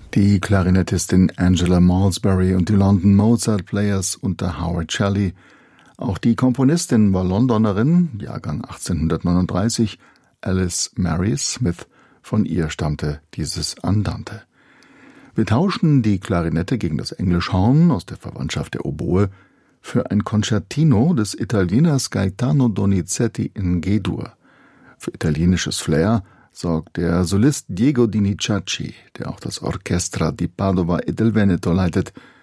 Die Klarinettistin Angela Malsbury und die London Mozart Players unter Howard Shelley. Auch die Komponistin war Londonerin, Jahrgang 1839, Alice Mary Smith. Von ihr stammte dieses Andante. Wir tauschen die Klarinette gegen das Englischhorn aus der Verwandtschaft der Oboe für ein Concertino des Italieners Gaetano Donizetti in G-Dur. Für italienisches Flair sorgt der Solist Diego Dinizacci, der auch das Orchestra di Padova e del Veneto leitet,